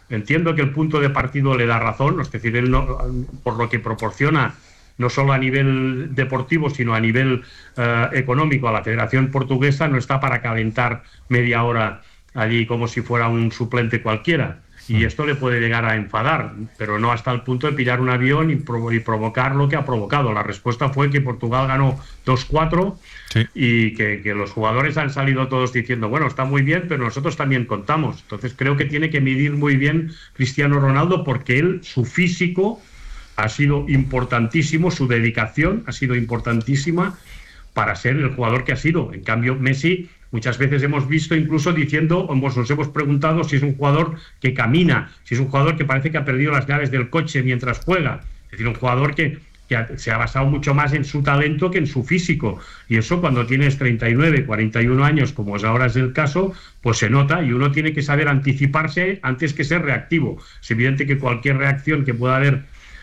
entiendo que el punto de partido le da razón, es decir, él no, por lo que proporciona no solo a nivel deportivo, sino a nivel económico a la Federación Portuguesa, no está para calentar media hora allí como si fuera un suplente cualquiera. Y esto le puede llegar a enfadar, pero no hasta el punto de pillar un avión y provocar lo que ha provocado. La respuesta fue que Portugal ganó 2-4 y que los jugadores han salido todos diciendo, bueno, está muy bien, pero nosotros también contamos. Entonces creo que tiene que medir muy bien Cristiano Ronaldo, porque él, su físico ha sido importantísimo, su dedicación ha sido importantísima para ser el jugador que ha sido. En cambio, Messi, muchas veces hemos visto incluso diciendo, nos hemos preguntado si es un jugador que camina, si es un jugador que parece que ha perdido las llaves del coche mientras juega. Es decir, un jugador que se ha basado mucho más en su talento que en su físico. Y eso, cuando tienes 39, 41 años, como ahora es el caso, pues se nota, y uno tiene que saber anticiparse antes que ser reactivo. Es evidente que cualquier reacción que pueda haber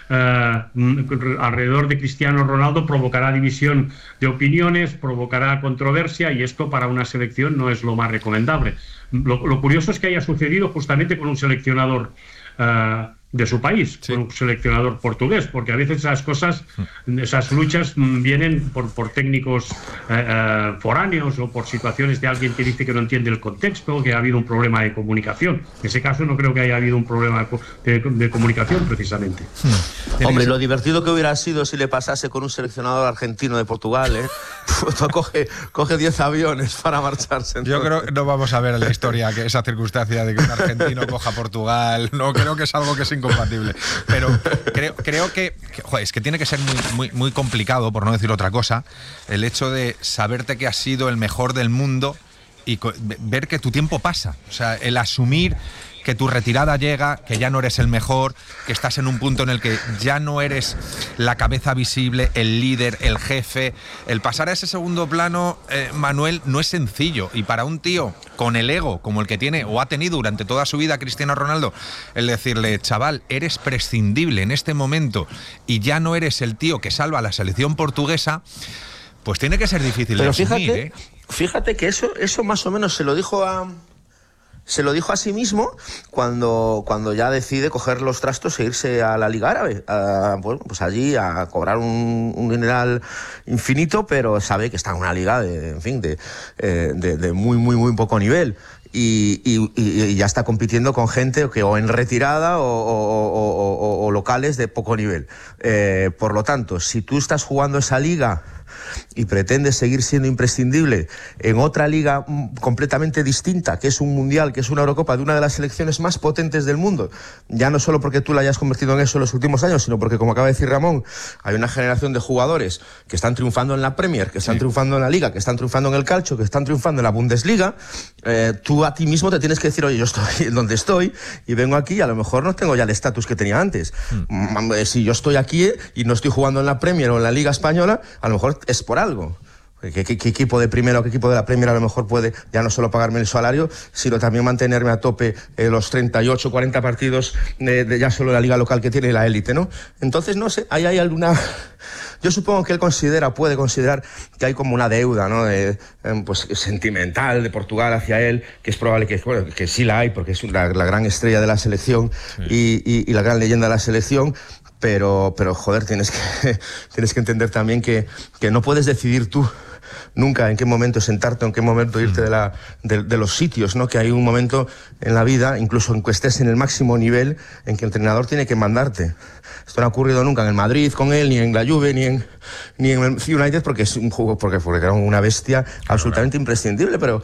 alrededor de Cristiano Ronaldo provocará división de opiniones, provocará controversia, y esto para una selección no es lo más recomendable. Lo curioso es que haya sucedido justamente con un seleccionador de su país, con un seleccionador portugués, porque a veces esas cosas, esas luchas vienen por técnicos foráneos, o por situaciones de alguien que dice que no entiende el contexto, que ha habido un problema de comunicación. En ese caso no creo que haya habido un problema de comunicación, precisamente. Hombre, lo divertido que hubiera sido si le pasase con un seleccionador argentino de Portugal, ¿eh? coge 10 aviones para marcharse. Yo creo que no vamos a ver en la historia que esa circunstancia de que un argentino coja Portugal. No, creo que es algo que es incompatible. Pero creo que joder, es que tiene que ser muy complicado, por no decir otra cosa, el hecho de saberte que has sido el mejor del mundo y ver que tu tiempo pasa. O sea, el asumir que tu retirada llega, que ya no eres el mejor, que estás en un punto en el que ya no eres la cabeza visible, el líder, el jefe. El pasar a ese segundo plano, Manuel, no es sencillo. Y para un tío con el ego como el que tiene o ha tenido durante toda su vida Cristiano Ronaldo, el decirle, chaval, eres prescindible en este momento y ya no eres el tío que salva a la selección portuguesa, pues tiene que ser difícil de asumir. Fíjate que eso más o menos se lo dijo a sí mismo cuando ya decide coger los trastos e irse a la Liga Árabe, pues allí a cobrar un dineral infinito, pero sabe que está en una liga de muy poco nivel. Y ya está compitiendo con gente que o en retirada o locales de poco nivel. Por lo tanto, si tú estás jugando esa liga y pretendes seguir siendo imprescindible en otra liga completamente distinta, que es un mundial, que es una Eurocopa de una de las selecciones más potentes del mundo, ya no solo porque tú la hayas convertido en eso en los últimos años, sino porque, como acaba de decir Ramón, hay una generación de jugadores que están triunfando en la Premier, que están triunfando en la Liga, que están triunfando en el Calcio, que están triunfando en la Bundesliga. Tú a ti mismo te tienes que decir, oye, yo estoy donde estoy y vengo aquí, a lo mejor no tengo ya el estatus que tenía antes. Si yo estoy aquí y no estoy jugando en la Premier o en la Liga Española, a lo mejor es por algo. ¿Qué equipo de primera o qué equipo de la Premier a lo mejor puede ya no solo pagarme el salario, sino también mantenerme a tope los 38, 40 partidos de ya solo la liga local que tiene la élite, ¿no? Entonces, no sé, ahí hay alguna... Yo supongo que él puede considerar que hay como una deuda, ¿no? Pues sentimental de Portugal hacia él, que es probable que sí la hay, porque es la gran estrella de la selección y la gran leyenda de la selección. Pero joder, tienes que entender también que no puedes decidir tú nunca en qué momento sentarte o en qué momento irte de los sitios, ¿no? Que hay un momento en la vida, incluso en que estés en el máximo nivel, en que el entrenador tiene que mandarte. Esto no ha ocurrido nunca en el Madrid con él, ni en la Juve, ni en el United, porque es un juego, porque era una bestia absolutamente imprescindible, pero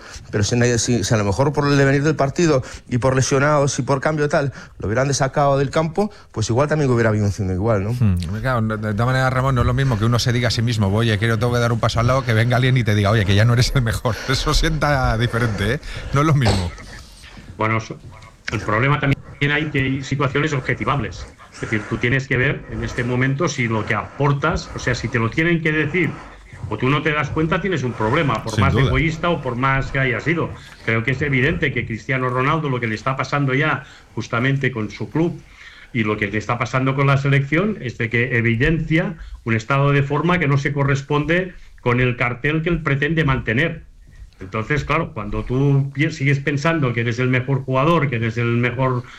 si a lo mejor por el devenir del partido y por lesionados y por cambio tal, lo hubieran desacado del campo, pues igual también hubiera habido un cine igual, ¿no? Claro, de todas maneras, Ramón, no es lo mismo que uno se diga a sí mismo, oye, que yo tengo que dar un paso al lado, que venga alguien y te diga, oye, que ya no eres el mejor. Eso sienta diferente, ¿eh? No es lo mismo. Bueno, el problema también hay que hay situaciones objetivables. Es decir, tú tienes que ver en este momento si lo que aportas, o sea, si te lo tienen que decir o tú no te das cuenta, tienes un problema, por más egoísta o por más que haya sido. Creo que es evidente que Cristiano Ronaldo, lo que le está pasando ya justamente con su club y lo que le está pasando con la selección, es de que evidencia un estado de forma que no se corresponde con el cartel que él pretende mantener. Entonces, claro, cuando tú sigues pensando que eres el mejor jugador, que eres el mejor